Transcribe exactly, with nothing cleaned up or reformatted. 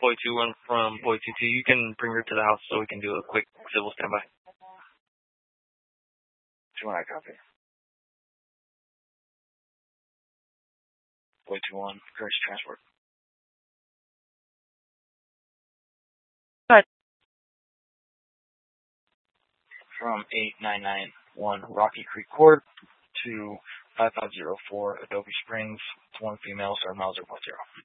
Boy two one from Boy two two. You can bring her to the house so we can do a quick civil standby. two one, I copy. Boy two one, courage transport. Go ahead. From eight nine nine one Rocky Creek Court to five five zero four Adobe Springs. It's one female, Sergeant Mauser, point zero.